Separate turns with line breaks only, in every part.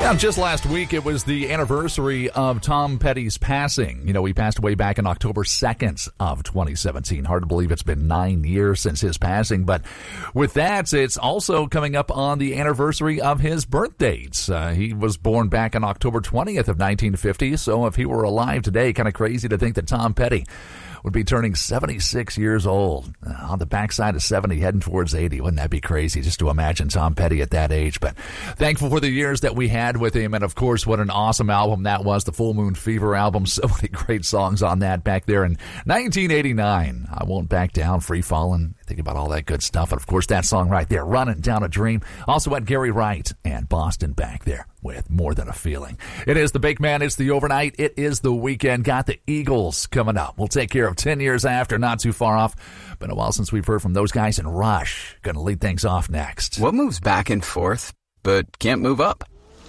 Yeah, just last week, it was the anniversary of Tom Petty's passing. You know, he passed away back in October 2nd of 2017. Hard to believe it's been 9 years since his passing. But with that, it's also coming up on the anniversary of his birth dates. He was born back on October 20th of 1950. So if he were alive today, kind of crazy to think that Tom Petty would be turning 76 years old, on the backside of 70, heading towards 80. Wouldn't that be crazy just to imagine Tom Petty at that age? But thankful for the years that we had with him. And, of course, what an awesome album that was, the Full Moon Fever album. So many great songs on that back there in 1989. I Won't Back Down, Free Fallin'. Think about all that good stuff. And, of course, that song right there, Running Down a Dream. Also had Gary Wright and Boston back there with More Than a Feeling. It is the Big Man. It's the overnight. It is the weekend. Got the Eagles coming up. We'll take care of 10 years after, not too far off. Been a while since we've heard from those guys, and Rush going to lead things off next.
What moves back and forth but can't move up?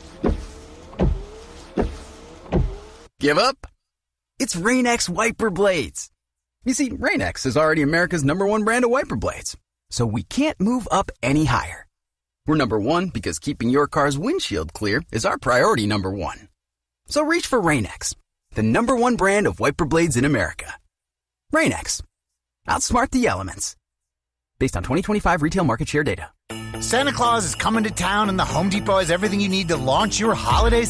Give up? It's Rain-X wiper blades. You see, Rain-X is already America's #1 brand of wiper blades, so we can't move up any higher. We're #1 because keeping your car's windshield clear is our priority #1. So reach for Rain-X, the #1 brand of wiper blades in America. Rain-X. Outsmart the elements. Based on 2025 retail market share data.
Santa Claus is coming to town and the Home Depot has everything you need to launch your holiday